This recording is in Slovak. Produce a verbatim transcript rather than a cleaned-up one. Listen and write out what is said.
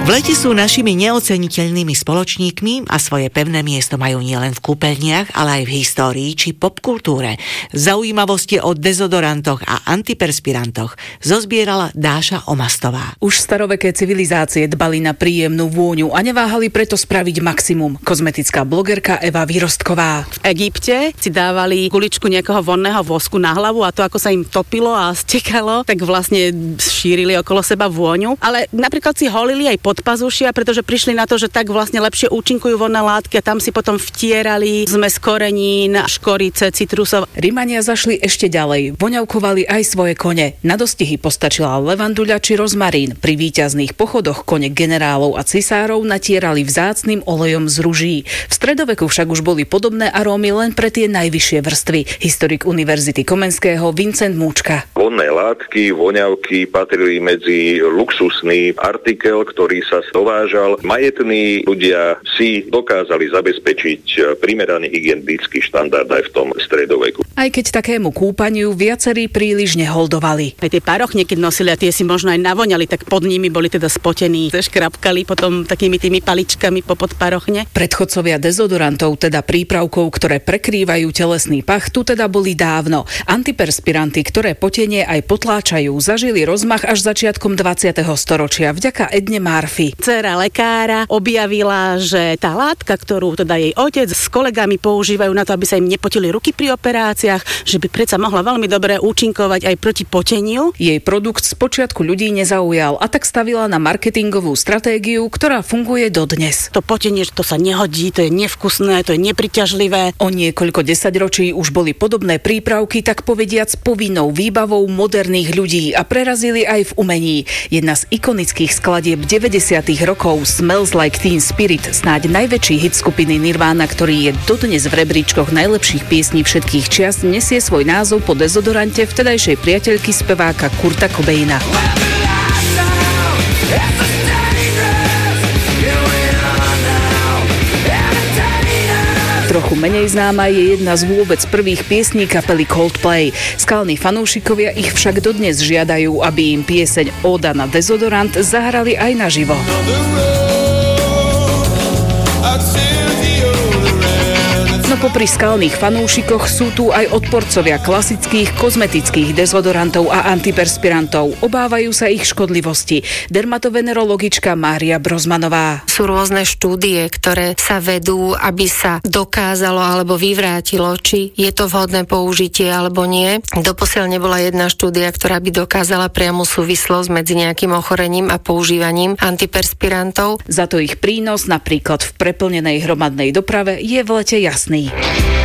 lete sú našimi neoceniteľnými spoločníkmi a svoje pevné miesto majú nielen v kúpeľniach, ale aj v histórii či popkultúre. Zaujímavosti o dezodorantoch a antiperspirantoch zozbierala Dáša Omastová. Už staroveké civilizácie dbali na príjemnú vôňu a neváhali preto spraviť maximum. Kozmetická blogerka Eva Výrostková. V Egypte si dávali guličku nejakého vonného vosku na hlavu a to, ako sa im topilo a stekalo, tak vlastne šírili okolo seba vôňu. Ale napríklad si holili aj podpazušia, pretože prišli na to, že tak vlastne lepšie účinkujú vonné látky a tam si potom vtierali zmes korenín, škorice, citrusov. Rimania zašli ešte ďalej. Voňavkovali aj svoje kone. Na dostihy postačila levanduľa či rozmarín. Pri víťazných pochodoch kone generálov a cisárov natierali vzácnym olejom z ruží. V stredoveku však už boli podobné arómy len pre tie najvyššie vrstvy. Historik Univerzity Komenského Vincent Múčka. Vonné látky, voňavky patrili medzi luxusný artikel, ktorý sa dovážal. Majetní ľudia si dokázali zabezpečiť primeraný hygienický štandard aj v tom stredoveku. Aj keď takému kúpaniu viacerí príliš neholdovali. Aj tie parochne, keď nosili a tie si možno aj navoňali, tak pod nimi boli teda spotení, zeškrapkali potom takými tými paličkami popod parochne. Predchodcovia dezodorantov, teda prípravkov, ktoré prekrývajú telesný pach, tu teda boli dávno. Antiperspiranty, ktoré potenie aj potláčajú, zažili rozmach až začiatkom dvadsiateho storočia vďaka Edne Murphy. Dcéra lekára objavila, že tá látka, ktorú teda jej otec s kolegami používajú na to, aby sa im nepotili ruky pri operáciách, že by predsa mohla veľmi dobre účinkovať aj proti poteniu. Jej produkt spočiatku ľudí nezaujal a tak stavila na marketingovú stratégiu, ktorá funguje dodnes. To potenie, že to sa nehodí, to je nevkusné, to je nepriťažlivé. O niekoľko desaťročí už boli podobné prípravky, tak povediac povinnou výbavou moderných ľudí a prerazili aj v umení. Jedna z ikonických skladieb deväťdesiatych rokov Smells Like Teen Spirit, snáď najväčší hit skupiny Nirvana, ktorý je dodnes v rebríčkoch najlepších piesní všetkých čias, nesie svoj názov po dezodorante vtedajšej priateľky speváka Kurta Cobaina. Trochu menej známa je jedna z vôbec prvých piesní kapely Coldplay. Skalní fanúšikovia ich však dodnes žiadajú, aby im pieseň Óda na dezodorant zahrali aj naživo. No popri skalných fanúšikoch sú tu aj odporcovia klasických kozmetických dezodorantov a antiperspirantov. Obávajú sa ich škodlivosti. Dermatovenerologička Mária Brozmanová. Sú rôzne štúdie, ktoré sa vedú, aby sa dokázalo alebo vyvrátilo, či je to vhodné použitie alebo nie. Doposiaľ nebola jedna štúdia, ktorá by dokázala priamu súvislosť medzi nejakým ochorením a používaním antiperspirantov. Za to ich prínos napríklad v preplnenej hromadnej doprave je v lete jasný.